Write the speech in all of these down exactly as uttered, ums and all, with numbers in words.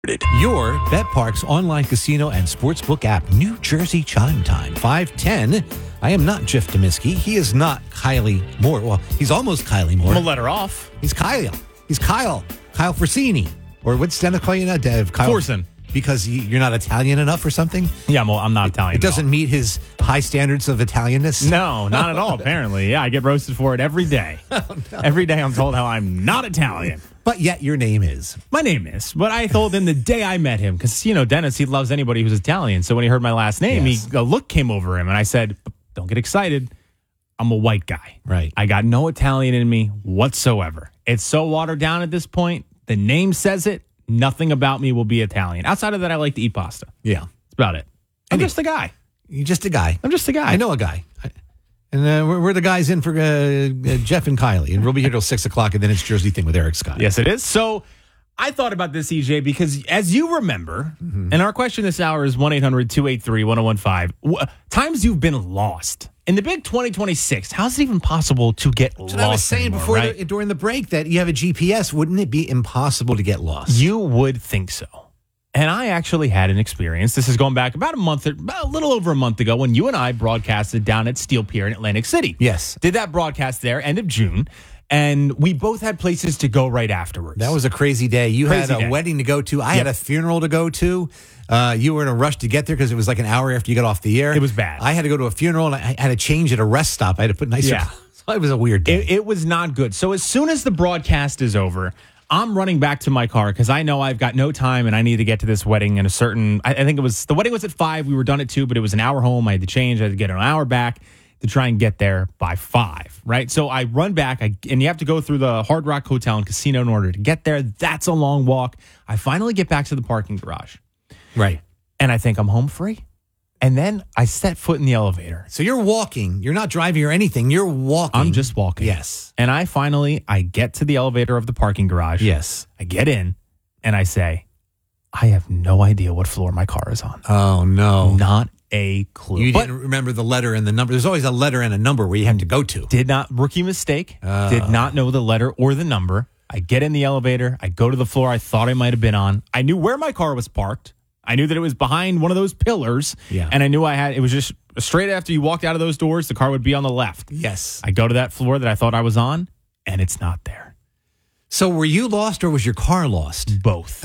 Your BetParks online casino and sportsbook app, New Jersey Chime Time, five ten. I am not Jeff Demiski. He is not Kylie Moore. Well, he's almost Kylie Moore. I'm going to let her off. He's Kyle. He's Kyle. Kyle Forsini. Or what's Dennis call you now? Dev? Kyle. Forsen. Because he, you're not Italian enough or something? Yeah, well, I'm not Italian. It doesn't meet his high standards of Italianness? No, not at all, apparently. Yeah, I get roasted for it every day. Oh, no. Every day I'm told how I'm not Italian. But yet your name is. My name is. But I told him the day I met him, because, you know, Dennis, he loves anybody who's Italian. So when he heard my last name, yes. he, a look came over him. And I said, don't get excited. I'm a white guy. Right. I got no Italian in me whatsoever. It's so watered down at this point. The name says it. Nothing about me will be Italian. Outside of that, I like to eat pasta. Yeah. That's about it. I'm Anyway, just a guy. You're just a guy. I'm just a guy. I know a guy. I, and uh, we're, we're the guys in for uh, uh, Jeff and Kylie. And we'll be here till six o'clock, and then it's Jersey Thing with Eric Scott. Yes, it is. So I thought about this, E J, because as you remember, mm-hmm. and our question this hour is one eight hundred two eight three one oh one five. W- times you've been lost. In the big twenty twenty-six, how's it even possible to get That's lost? what I was saying anymore, before right? the, during the break that you have a G P S. Wouldn't it be impossible to get lost? You would think so. And I actually had an experience. This is going back about a month, about a little over a month ago when you and I broadcasted down at Steel Pier in Atlantic City. Yes. Did that broadcast there, end of June. And we both had places to go right afterwards. That was a crazy day. You crazy had a day. wedding to go to. I Yep. had a funeral to go to. Uh, you were in a rush to get there because it was like an hour after you got off the air. It was bad. I had to go to a funeral, and I had to change at a rest stop. I had to put nicer Yeah. clothes. It was a weird day. It, it was not good. So as soon as the broadcast is over, I'm running back to my car because I know I've got no time and I need to get to this wedding in a certain, I, I think it was, the wedding was at five. We were done at two, but it was an hour home. I had to change. I had to get an hour back to try and get there by five, right? So I run back, I, and you have to go through the Hard Rock Hotel and Casino in order to get there. That's a long walk. I finally get back to the parking garage. Right. And I think I'm home free. And then I set foot in the elevator. So you're walking. You're not driving or anything. You're walking. I'm just walking. Yes. And I finally, I get to the elevator of the parking garage. Yes. I get in and I say, I have no idea what floor my car is on. Oh, no. Not a clue. You But didn't remember the letter and the number. There's always a letter and a number where you have to go to. did not, rookie mistake, Uh. did not know the letter or the number. I get in the elevator. I go to the floor I thought I might have been on. I knew where my car was parked. I knew that it was behind one of those pillars. Yeah. And I knew I had, it was just straight after you walked out of those doors, the car would be on the left. Yes. I go to that floor that I thought I was on, and it's not there. So were you lost or was your car lost? Both.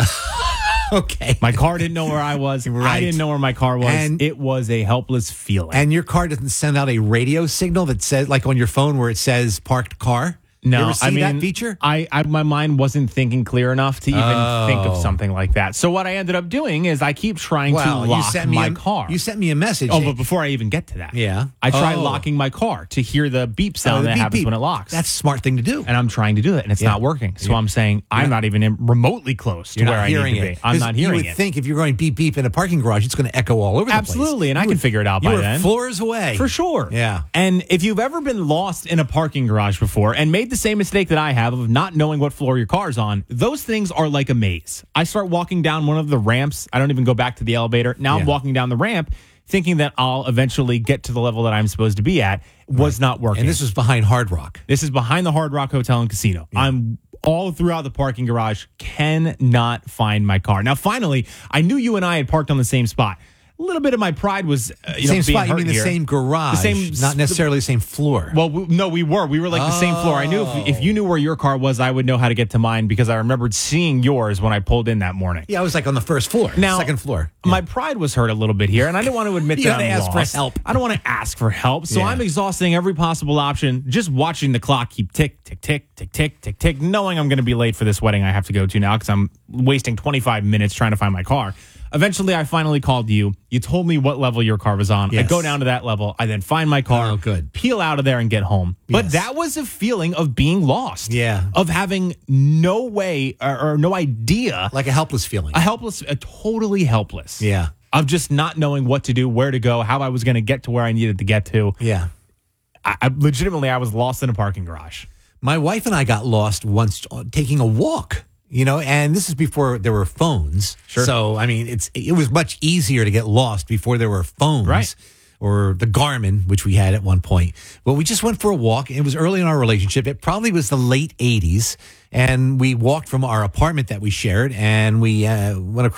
Okay. My car didn't know where I was. Right. I didn't know where my car was. And- it was a helpless feeling. And your car doesn't send out a radio signal that says, like on your phone where it says parked car? No, you ever see I mean, that feature? I, I my mind wasn't thinking clear enough to even Oh. think of something like that. So what I ended up doing is I keep trying Well, to you lock sent me my a, car. You sent me a message. oh, but before I even get to that, Yeah. I try Oh. locking my car to hear the beep Oh, sound the that beep, happens beep. when it locks. That's a smart thing to do. and I'm trying to do it, and it's Yeah. not working. So Yeah. I'm saying I'm not, even in, remotely close to You're where not I hearing need to it. be. I'm 'Cause not hearing You would it. think if you're going beep beep in a parking garage, it's going to echo all over the place. Absolutely, and I You can were- figure it out you by were then. floors away. For sure. Yeah. And if you've ever been lost in a parking garage before and made the same mistake that I have of not knowing what floor your car's on, those things are like a maze. I start walking down one of the ramps. I don't even go back to the elevator. Now Yeah. I'm walking down the ramp thinking that I'll eventually get to the level that I'm supposed to be at. Was not working. And this was behind Hard Rock. This is behind the Hard Rock Hotel and Casino. I'm all throughout the parking garage, cannot find my car. Now, finally, I knew you and I had parked on the same spot. A little bit of my pride was, uh, you Same know, being spot, you hurt mean the here. same garage, The same- not necessarily the same floor. Well, we, no, we were. We were like the same floor. I knew if, if you knew where your car was, I would know how to get to mine because I remembered seeing yours when I pulled in that morning. yeah, I was like on the first floor, Now, second floor. My pride was hurt a little bit here, and I didn't want to admit You that gotta I'm ask for lost. help. I don't want to ask for help, so Yeah. I'm exhausting every possible option, just watching the clock keep tick, tick, tick, tick, tick, tick, tick, knowing I'm going to be late for this wedding I have to go to now because I'm wasting twenty-five minutes trying to find my car. Eventually, I finally called you. You told me what level your car was on. Yes. I go down to that level. I then find my car, Oh, good. peel out of there, and get home. But Yes. that was a feeling of being lost. Yeah. Of having no way or, or no idea. Like a helpless feeling. A helpless, a totally helpless. Yeah. Of just not knowing what to do, where to go, how I was going to get to where I needed to get to. Yeah. I, I legitimately, I was lost in a parking garage. My wife and I got lost once taking a walk. You know, and this is before there were phones. Sure. So, I mean, it's it was much easier to get lost before there were phones. Right. or the Garmin, which we had at one point. Well, we just went for a walk. It was early in our relationship. It probably was the late eighties. And we walked from our apartment that we shared, and we uh, went across